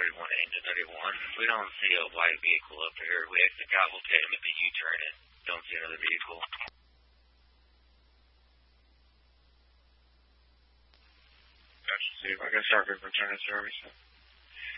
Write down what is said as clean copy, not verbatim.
41 into 31. We don't see a white vehicle up here. We actually got will take him at the U-turn and don't see another vehicle. Gotcha, Steve. I can start with return of service.